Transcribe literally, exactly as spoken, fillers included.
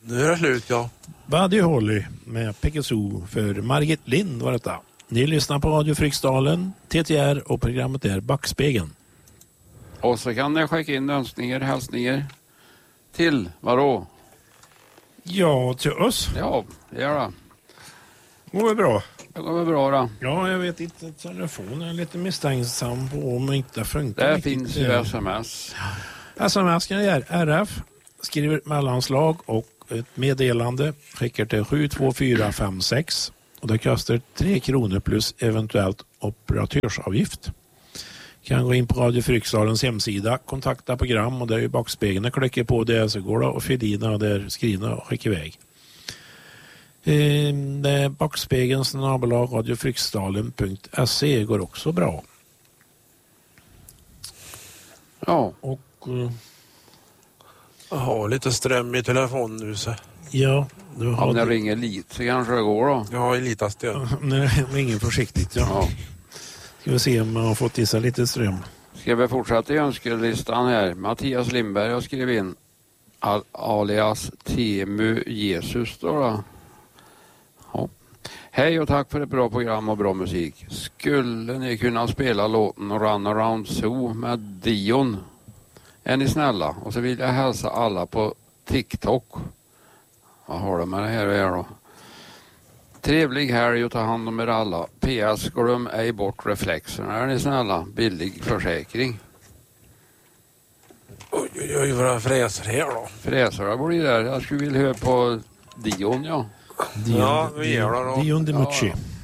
Nu är det slut, ja. Buddy Holly med Pegasus för Margit Lind var detta. Ni lyssnar på Radio Fryksdalen, T T R och programmet är Backspegeln. Och så kan ni skicka in önskningar, hälsningar till vadå? Ja, till oss. Ja, det gör det. Det går bra. Det går bra då. Ja, jag vet inte. Telefonen är lite misstänksam på om det inte funkar. Det finns ju sms. Sms kan jag R F. Skriver mellanslag och ett meddelande. Skickar till sju två fyra fem sex. Och det kostar tre kronor plus eventuellt operatörsavgift. Kan gå in på Radio Fryksdalens hemsida, kontakta program och där är backspegeln. Klickar på det så går det och fyll in och där skrivna och skicka iväg. Eh, det är backspegeln snabel-a radiofryksdalen punkt se går också bra. Ja. Och eh, jag har lite ström i telefonen nu så. Ja, du har om det du... ringer lite så kanske det går då. Ja, i litast det. Ja, nej, ringer försiktigt. Ja. Ja. Ska vi se om man har fått i sig lite ström. Ska vi fortsätta i önskelistan här. Mattias Lindberg har skrivit in al- alias Temu Jesus då. då. Ja. Hej och tack för ett bra program och bra musik. Skulle ni kunna spela låten Run Around Zoo med Dion? Är ni snälla? Och så vill jag hälsa alla på TikTok. Vad har de med det här och här då? Trevlig helg och ta hand om er alla. P S glöm ej bort reflexerna. Är ni snälla? Billig försäkring. Oj, oj, oj, vad fräser här då. Fräsare blir det där. Jag skulle vilja höra på Dion, ja. Dion, Ja, vi gör det då. Dion Dimucci. Ja.